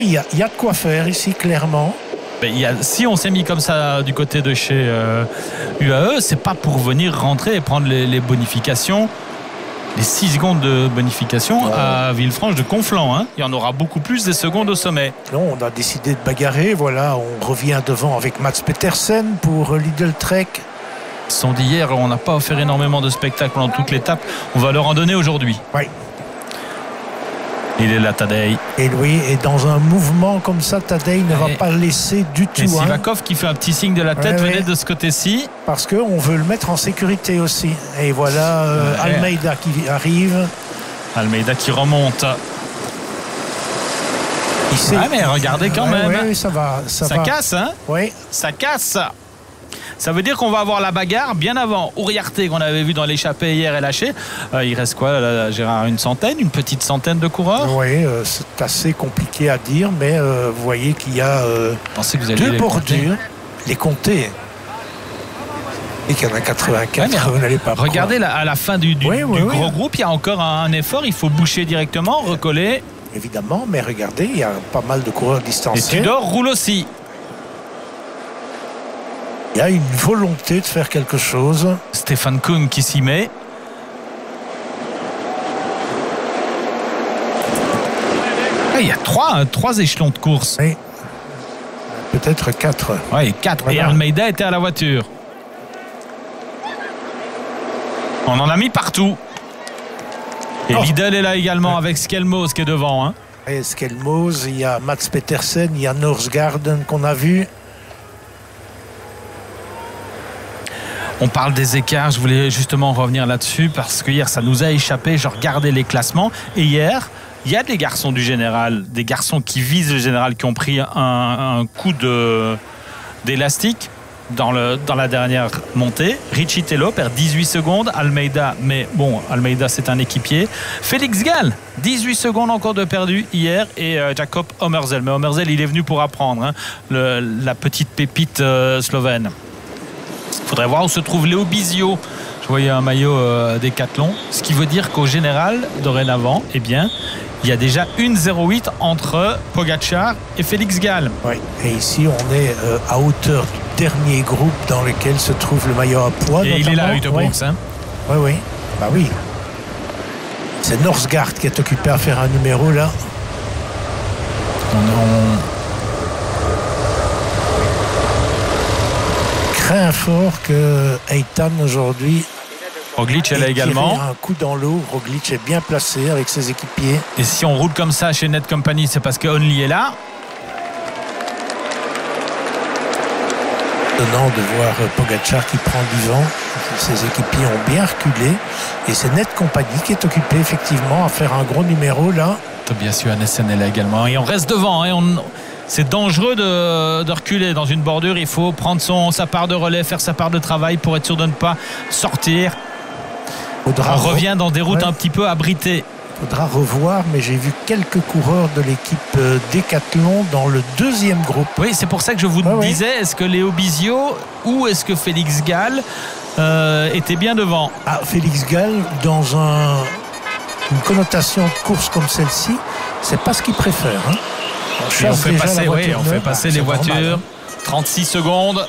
Il y a de quoi faire ici, clairement. Si on s'est mis comme ça du côté de chez UAE, c'est pas pour venir rentrer et prendre les bonifications, les 6 secondes de bonification à Villefranche de Conflans. Hein. Il y en aura beaucoup plus des secondes au sommet. Non, on a décidé de bagarrer. Voilà, on revient devant avec Mats Petersen pour Lidl Trek. Sont d'hier, on n'a pas offert énormément de spectacles pendant toute l'étape. On va leur en donner aujourd'hui. Oui. Il est là, Tadej. Et oui, et dans un mouvement comme ça, Tadej ne va pas le laisser du tout. Et Sivakov qui fait un petit signe de la tête, venez de ce côté-ci. Parce qu'on veut le mettre en sécurité aussi. Et voilà Almeida qui arrive. Almeida qui remonte. Mais regardez quand même. Oui, ça va. Ça casse, hein? Oui. Ça casse. Ça veut dire qu'on va avoir la bagarre bien avant. Uriarte qu'on avait vu dans l'échappée hier est lâché. Il reste quoi là, Gérard, une petite centaine de coureurs? Oui, c'est assez compliqué à dire, mais vous voyez qu'il y a deux bordures. Les compter. Et qu'il y en a 84, vous n'allez pas regardez à la fin du gros groupe, il y a encore un effort. Il faut boucher directement, recoller. Évidemment, mais regardez, il y a pas mal de coureurs distanciés. Et Tudor roule aussi. Il y a une volonté de faire quelque chose. Stéphane Koen qui s'y met. Il y a trois échelons de course. Oui. Peut-être 4. Oui, 4. Voilà. Et Almeida était à la voiture. On en a mis partout. Et Lidl est là également avec Skelmos qui est devant. Hein. Et Skelmos, il y a Mats Petersen, il y a Norsgaarden qu'on a vu. On parle des écarts, je voulais justement revenir là-dessus parce que hier ça nous a échappé, je regardais les classements et hier il y a des garçons du général, des garçons qui visent le général qui ont pris un coup d'élastique dans la dernière montée. Richie Tello perd 18 secondes, Almeida, mais bon, Almeida c'est un équipier. Félix Gall, 18 secondes encore de perdu hier et Jakob Omerzel. Mais Omerzel il est venu pour apprendre, hein, la petite pépite slovène. Il faudrait voir où se trouve Léo Bizio. Je voyais un maillot Décathlon. Ce qui veut dire qu'au général, dorénavant, eh bien, il y a déjà une 0,8 entre Pogacar et Félix Gall. Oui, et ici, on est à hauteur du dernier groupe dans lequel se trouve le maillot à poids. Et il est là, Utebrooks. Hein. Oui. Bah oui. C'est Norsgaard qui est occupé à faire un numéro là. Crains fort que Eitan aujourd'hui. Roglic est là également. Un coup dans l'eau. Roglic est bien placé avec ses équipiers. Et si on roule comme ça chez Net Company, c'est parce que Only est là. Étonnant de voir Pogacar qui prend du vent. Ses équipiers ont bien reculé. Et c'est Net Company qui est occupé effectivement à faire un gros numéro là. Tobias Johannessen est là également. Et on reste devant. Hein. C'est dangereux de reculer dans une bordure. Il faut prendre sa part de relais, faire sa part de travail pour être sûr de ne pas sortir. On revient dans des routes un petit peu abritées. Il faudra revoir, mais j'ai vu quelques coureurs de l'équipe Décathlon dans le deuxième groupe. Oui, c'est pour ça que je vous disais, est-ce que Léo Bizio ou est-ce que Félix Gall était bien devant? Félix Gall, dans une connotation de course comme celle-ci, c'est pas ce qu'il préfère. Hein. On fait passer les voitures. Normal, hein. 36 secondes.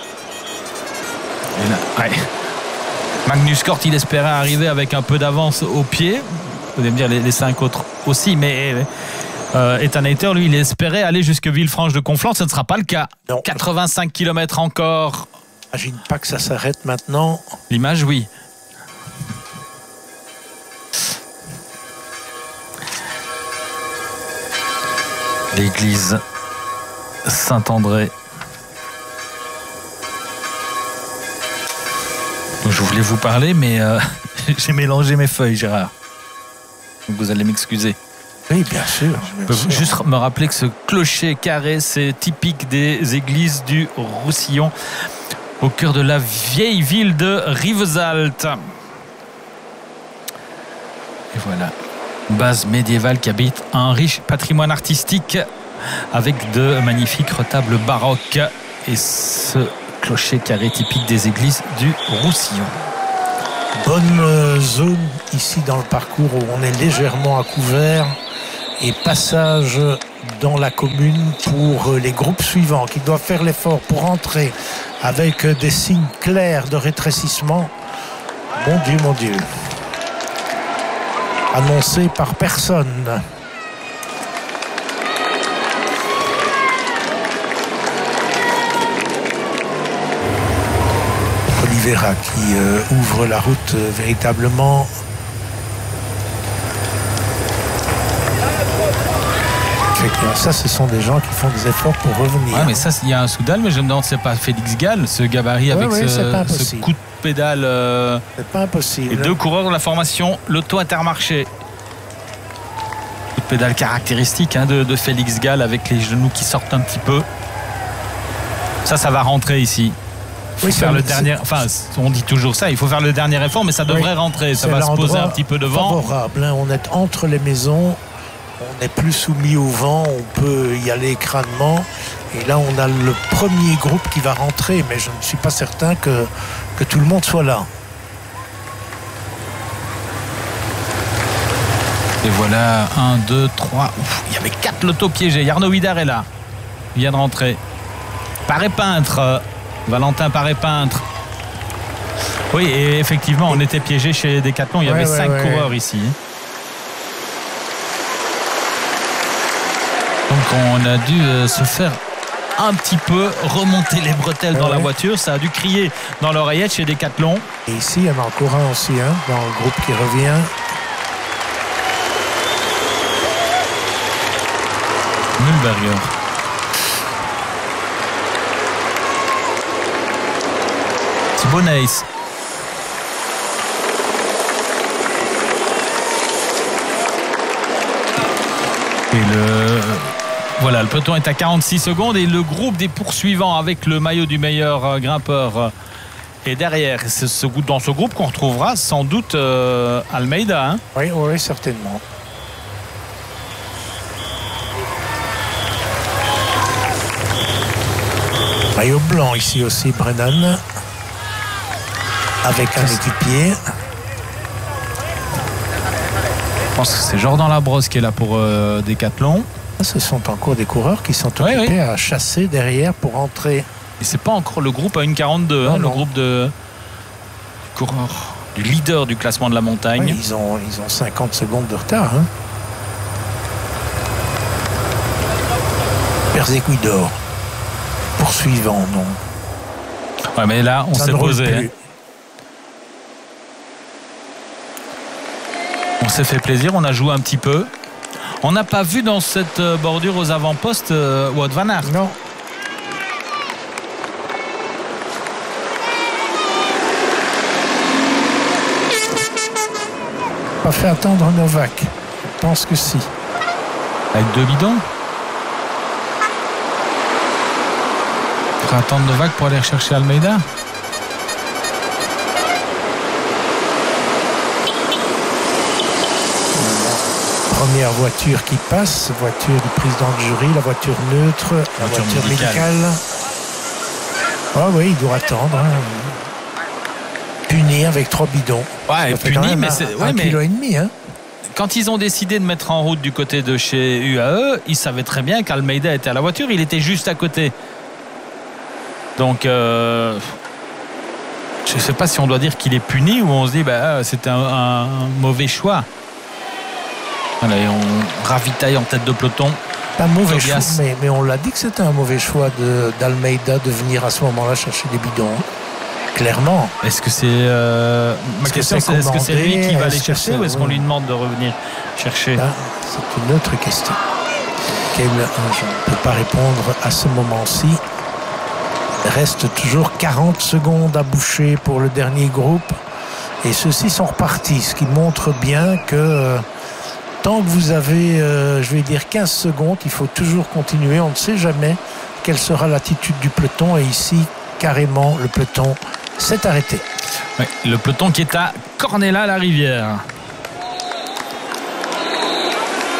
Magnus Cort, il espérait arriver avec un peu d'avance au pied. Vous allez me dire les 5 autres aussi, mais Ethan Hayter, lui, il espérait aller jusque Villefranche de Conflans. Ce ne sera pas le cas. Non. 85 km encore. J'imagine pas que ça s'arrête maintenant. L'image, oui. L'église Saint-André. Je voulais vous parler, mais j'ai mélangé mes feuilles, Gérard. Donc vous allez m'excuser. Oui, bien sûr. Je peux juste me rappeler que ce clocher carré, c'est typique des églises du Roussillon, au cœur de la vieille ville de Rivesaltes. Et voilà. Base médiévale qui habite un riche patrimoine artistique avec de magnifiques retables baroques et ce clocher carré typique des églises du Roussillon. Bonne zone ici dans le parcours où on est légèrement à couvert et passage dans la commune pour les groupes suivants qui doivent faire l'effort pour entrer avec des signes clairs de rétrécissement. Mon Dieu. Annoncé par personne. Oliveira qui ouvre la route véritablement. Ça, ce sont des gens qui font des efforts pour revenir. Ouais, mais ça, il y a un Soudal, mais je me demande, c'est pas Félix Gall, ce gabarit avec ce coup de pédale. C'est pas impossible. Et deux coureurs de la formation Lotto Intermarché. Coup de pédale caractéristique de Félix Gall avec les genoux qui sortent un petit peu. Ça va rentrer ici. Il faut faire le dernier. Enfin, on dit toujours ça. Il faut faire le dernier effort, mais ça devrait rentrer. Ça va se poser un petit peu devant. Favorable. On est entre les maisons. On n'est plus soumis au vent, on peut y aller crânement. Et là, on a le premier groupe qui va rentrer, mais je ne suis pas certain que tout le monde soit là. Et voilà, 1, 2, 3. Il y avait 4 lotos piégés. Arnaud Huidar est là. Il vient de rentrer. Paré-Peintre. Valentin Paré-Peintre. Oui, et effectivement, on était piégé chez Decathlon. Il y avait 5 coureurs ici. Donc on a dû se faire un petit peu remonter les bretelles dans la voiture. Ça a dû crier dans l'oreillette chez Decathlon. Et ici, il y en a encore un aussi dans le groupe qui revient. Mühlberger. Thibaut Neyss. Et le peloton est à 46 secondes et le groupe des poursuivants avec le maillot du meilleur grimpeur est derrière. C'est dans ce groupe qu'on retrouvera sans doute Almeida. Oui, certainement. Maillot blanc ici aussi, Brennan, avec un équipier. Je pense que c'est Jordan Labrosse qui est là pour Decathlon. Ce sont encore des coureurs qui sont occupés à chasser derrière pour entrer. Et c'est pas encore le groupe à 1,42, le groupe de coureurs, du leader du classement de la montagne. Oui, ils ont 50 secondes de retard. Perseguidor, poursuivant, non. Ouais, mais là, on s'est posé. On s'est fait plaisir, on a joué un petit peu. On n'a pas vu dans cette bordure aux avant-postes Wout van Aert. Non. Pas fait attendre Novak. Je pense que si. Avec 2 bidons. Il faudra attendre Novak pour aller rechercher Almeida. Première voiture qui passe, voiture du président du jury, la voiture neutre, la voiture médicale. Ah oui, il doit attendre. Puni avec 3 bidons. Ouais, puni, mais c'est 1,5 kg. Quand ils ont décidé de mettre en route du côté de chez UAE, ils savaient très bien qu'Almeida était à la voiture, il était juste à côté. Donc, je ne sais pas si on doit dire qu'il est puni ou on se dit c'était un mauvais choix. Voilà, et on ravitaille en tête de peloton. Un mauvais choix, mais on l'a dit que c'était un mauvais choix d'Almeida de venir à ce moment-là chercher des bidons. Clairement. Est-ce que c'est ma question, c'est est-ce que c'est lui qui va aller chercher ou est-ce qu'on lui demande de revenir chercher? C'est une autre question. Je ne peux pas répondre à ce moment-ci. Il reste toujours 40 secondes à boucher pour le dernier groupe. Et ceux-ci sont repartis, ce qui montre bien que tant que vous avez, 15 secondes, il faut toujours continuer. On ne sait jamais quelle sera l'attitude du peloton. Et ici, carrément, le peloton s'est arrêté. Oui, le peloton qui est à Cornella-la-Rivière.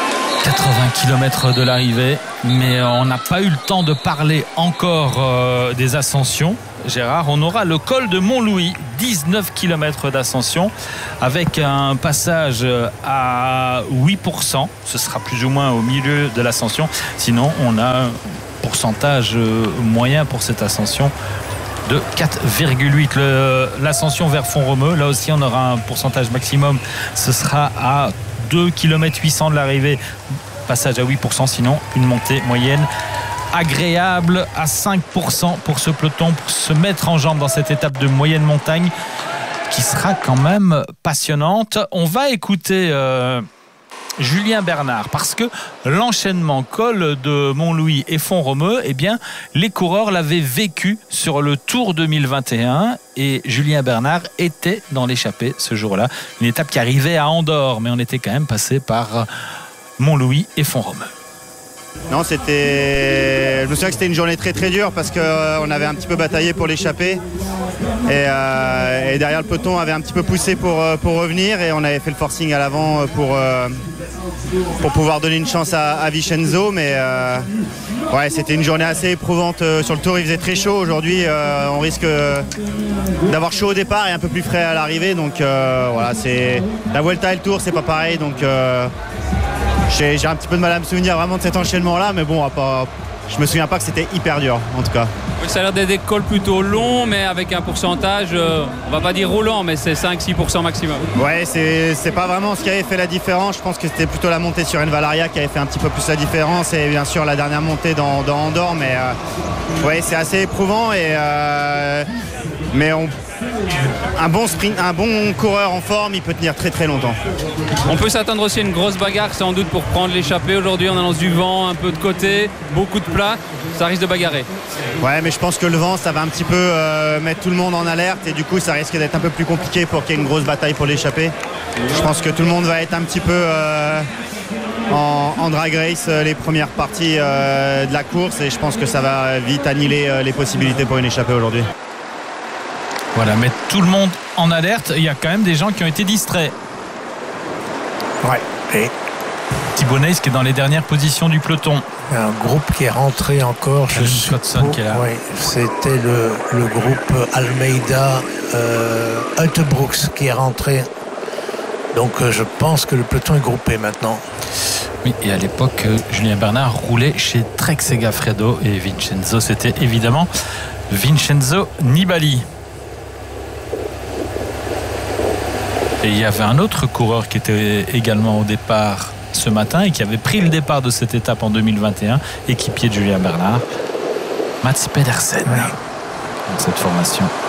80 km de l'arrivée, mais on n'a pas eu le temps de parler encore des ascensions. Gérard, on aura le col de Montlouis, 19 km d'ascension avec un passage à 8%. Ce sera plus ou moins au milieu de l'ascension. Sinon, on a un pourcentage moyen pour cette ascension de 4,8. L'ascension vers Font-Romeu, là aussi on aura un pourcentage maximum. Ce sera à 2 km 800 de l'arrivée, passage à 8%. Sinon, une montée moyenne agréable à 5% pour ce peloton, pour se mettre en jambe dans cette étape de moyenne montagne qui sera quand même passionnante. On va écouter Julien Bernard, parce que l'enchaînement col de Montlouis et Font-Romeu, eh bien, les coureurs l'avaient vécu sur le Tour 2021 et Julien Bernard était dans l'échappée ce jour-là. Une étape qui arrivait à Andorre, mais on était quand même passé par Montlouis et Font-Romeu. Non, je me souviens que c'était une journée très très dure parce qu'on avait un petit peu bataillé pour l'échapper et derrière le peloton avait un petit peu poussé pour revenir et on avait fait le forcing à l'avant pour pouvoir donner une chance à Vincenzo, mais ouais, c'était une journée assez éprouvante sur le Tour. Il faisait très chaud aujourd'hui, on risque d'avoir chaud au départ et un peu plus frais à l'arrivée, donc voilà, c'est la Vuelta et le Tour, c'est pas pareil, donc j'ai un petit peu de mal à me souvenir vraiment de cet enchaînement-là, mais bon, je me souviens pas que c'était hyper dur, en tout cas. Oui, ça a l'air d'être des cols plutôt longs, mais avec un pourcentage, on va pas dire roulant, mais c'est 5-6% maximum. Ouais, c'est pas vraiment ce qui avait fait la différence. Je pense que c'était plutôt la montée sur Envalaria qui avait fait un petit peu plus la différence, et bien sûr la dernière montée dans Andorre, mais ouais, c'est assez éprouvant, mais un bon sprint, un bon coureur en forme, il peut tenir très très longtemps. On peut s'attendre aussi à une grosse bagarre sans doute pour prendre l'échappée aujourd'hui. On annonce du vent, un peu de côté, beaucoup de plat, ça risque de bagarrer. Ouais, mais je pense que le vent, ça va un petit peu mettre tout le monde en alerte et du coup ça risque d'être un peu plus compliqué pour qu'il y ait une grosse bataille pour l'échappée. Je pense que tout le monde va être un petit peu en drag race les premières parties de la course, et je pense que ça va vite annihiler les possibilités pour une échappée aujourd'hui. Voilà, mettre tout le monde en alerte. Il y a quand même des gens qui ont été distraits. Ouais. Et Thibaut Nys qui est dans les dernières positions du peloton. Un groupe qui est rentré encore. Scottson qui est là. Oui, c'était le groupe Almeida Huttebrooks qui est rentré. Donc je pense que le peloton est groupé maintenant. Oui, et à l'époque, Julien Bernard roulait chez Trek Segafredo et Vincenzo, c'était évidemment Vincenzo Nibali. Et il y avait un autre coureur qui était également au départ ce matin et qui avait pris le départ de cette étape en 2021, équipier de Julien Bernard, Mats Pedersen, dans cette formation.